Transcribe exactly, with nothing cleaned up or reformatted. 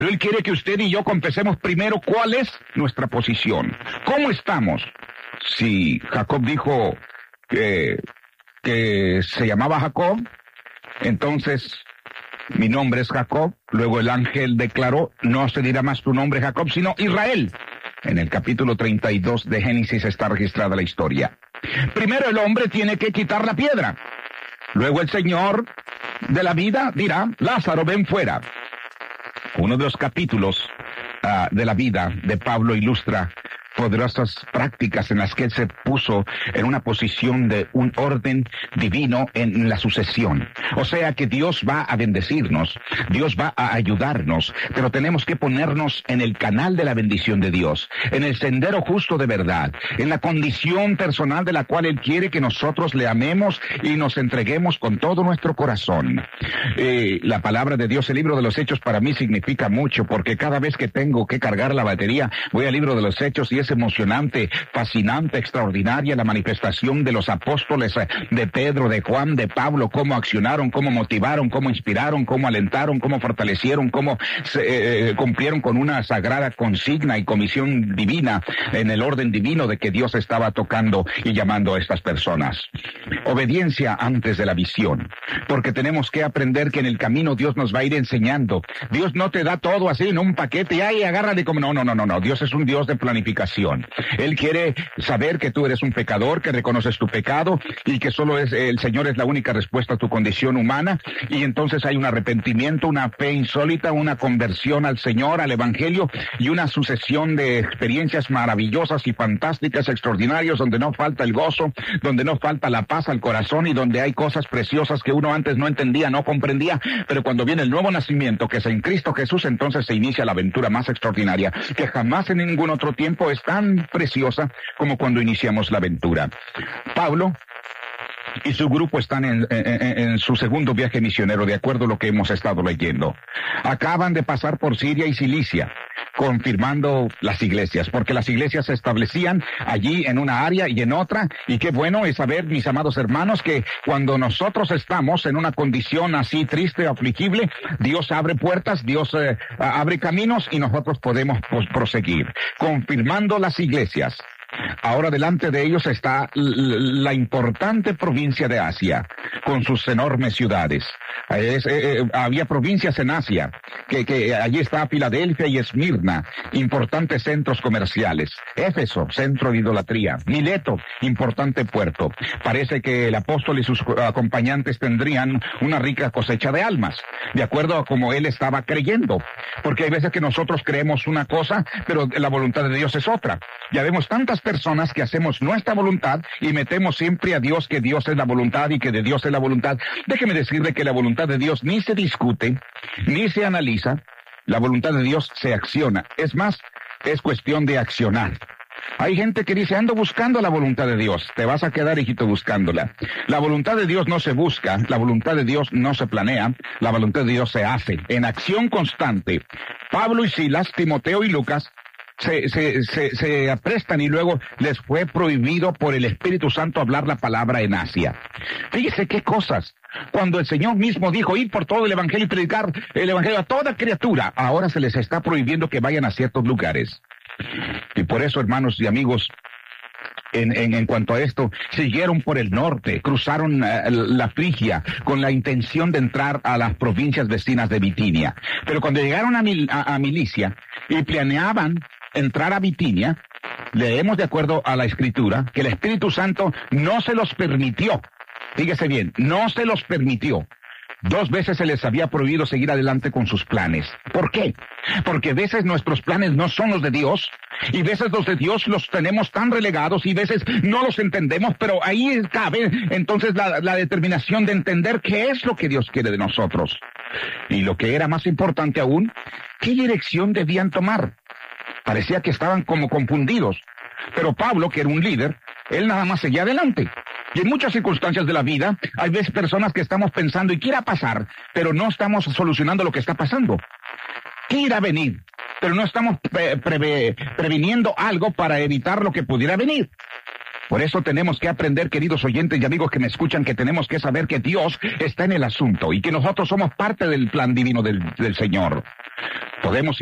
Él quiere que usted y yo confesemos primero cuál es nuestra posición. ¿Cómo estamos? Si Jacob dijo que, que se llamaba Jacob, entonces mi nombre es Jacob. Luego el ángel declaró, no se dirá más tu nombre Jacob, sino Israel. En el capítulo treinta y dos de Génesis está registrada la historia. Primero el hombre tiene que quitar la piedra. Luego el Señor de la vida dirá, Lázaro, ven fuera. Uno de los capítulos uh, de la vida de Pablo ilustra poderosas prácticas en las que él se puso en una posición de un orden divino en la sucesión. O sea que Dios va a bendecirnos, Dios va a ayudarnos, pero tenemos que ponernos en el canal de la bendición de Dios, en el sendero justo de verdad, en la condición personal de la cual Él quiere que nosotros le amemos y nos entreguemos con todo nuestro corazón. Eh, la palabra de Dios, el libro de los Hechos para mí significa mucho, porque cada vez que tengo que cargar la batería, voy al libro de los Hechos y es emocionante, fascinante, extraordinaria la manifestación de los apóstoles, de Pedro, de Juan, de Pablo, cómo accionaron, cómo motivaron, cómo inspiraron, cómo alentaron, cómo fortalecieron, cómo se, eh, cumplieron con una sagrada consigna y comisión divina en el orden divino de que Dios estaba tocando y llamando a estas personas. Obediencia antes de la visión, porque tenemos que aprender que en el camino Dios nos va a ir enseñando. Dios no te da todo así en un paquete y ay, agárrale como no, no, no, no, no. Dios es un Dios de planificación. Él quiere saber que tú eres un pecador, que reconoces tu pecado y que solo es el Señor es la única respuesta a tu condición humana, y entonces hay un arrepentimiento, una fe insólita, una conversión al Señor, al Evangelio, y una sucesión de experiencias maravillosas y fantásticas, extraordinarias, donde no falta el gozo, donde no falta la paz al corazón y donde hay cosas preciosas que uno antes no entendía, no comprendía, pero cuando viene el nuevo nacimiento, que es en Cristo Jesús, entonces se inicia la aventura más extraordinaria, que jamás en ningún otro tiempo es tan preciosa como cuando iniciamos la aventura. Pablo y su grupo están en, en, en su segundo viaje misionero, de acuerdo a lo que hemos estado leyendo. Acaban de pasar por Siria y Cilicia, confirmando las iglesias, porque las iglesias se establecían allí en una área y en otra, y qué bueno es saber, mis amados hermanos, que cuando nosotros estamos en una condición así triste, afligible, Dios abre puertas, Dios eh, abre caminos y nosotros podemos pues, proseguir, confirmando las iglesias. Ahora delante de ellos está la importante provincia de Asia, con sus enormes ciudades. Es, eh, había provincias en Asia, que, que allí está Filadelfia y Esmirna, importantes centros comerciales. Éfeso, centro de idolatría. Mileto, importante puerto. Parece que el apóstol y sus acompañantes tendrían una rica cosecha de almas, de acuerdo a como él estaba creyendo. Porque hay veces que nosotros creemos una cosa, pero la voluntad de Dios es otra. Ya vemos tantas personas que hacemos nuestra voluntad y metemos siempre a Dios que Dios es la voluntad y que de Dios es la voluntad. Déjeme decirle que la voluntad de Dios ni se discute, ni se analiza. La voluntad de Dios se acciona. Es más, es cuestión de accionar. Hay gente que dice, ando buscando la voluntad de Dios. Te vas a quedar, hijito, buscándola. La voluntad de Dios no se busca, la voluntad de Dios no se planea, la voluntad de Dios se hace, en acción constante. Pablo y Silas, Timoteo y Lucas, Se, se, se, se aprestan y luego les fue prohibido por el Espíritu Santo hablar la palabra en Asia. Fíjese qué cosas. Cuando el Señor mismo dijo, ir por todo el Evangelio y predicar el Evangelio a toda criatura, ahora se les está prohibiendo que vayan a ciertos lugares. Y por eso, hermanos y amigos, En, en, en cuanto a esto, siguieron por el norte, cruzaron uh, la Frigia con la intención de entrar a las provincias vecinas de Bitinia. Pero cuando llegaron a, Mil, a, a Milicia y planeaban entrar a Bitinia, leemos de acuerdo a la Escritura que el Espíritu Santo no se los permitió. Fíjese bien, no se los permitió. Dos veces se les había prohibido seguir adelante con sus planes. ¿Por qué? Porque a veces nuestros planes no son los de Dios, y a veces los de Dios los tenemos tan relegados, y a veces no los entendemos, pero ahí cabe entonces la, la determinación de entender qué es lo que Dios quiere de nosotros. Y lo que era más importante aún, ¿qué dirección debían tomar? Parecía que estaban como confundidos. Pero Pablo, que era un líder, él nada más seguía adelante. Y en muchas circunstancias de la vida, hay veces personas que estamos pensando, ¿y qué irá a pasar? Pero no estamos solucionando lo que está pasando. ¿Qué irá a venir? Pero no estamos pre pre previniendo algo para evitar lo que pudiera venir. Por eso tenemos que aprender, queridos oyentes y amigos que me escuchan, que tenemos que saber que Dios está en el asunto y que nosotros somos parte del plan divino del, del Señor. Podemos